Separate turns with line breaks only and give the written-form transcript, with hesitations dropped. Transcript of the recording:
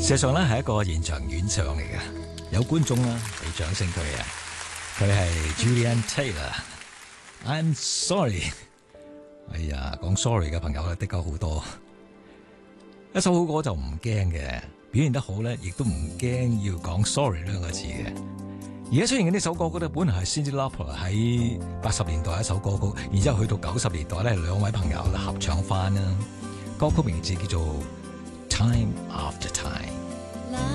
事實上咧係一個現場演唱嚟嘅，有觀眾啦俾掌聲佢啊，佢係 Julian Taylor。I'm sorry。哎呀，講 sorry 嘅朋友咧的確好多。一首好歌就唔驚嘅，表現得好咧，亦都唔驚要講 sorry 兩個字嘅。而家出現嘅呢首歌曲咧，本來係 Cyndi Lauper 喺80年代一首歌曲，然之後去到90年代咧，兩位朋友合唱翻啦。歌曲名字叫做 Time After Time。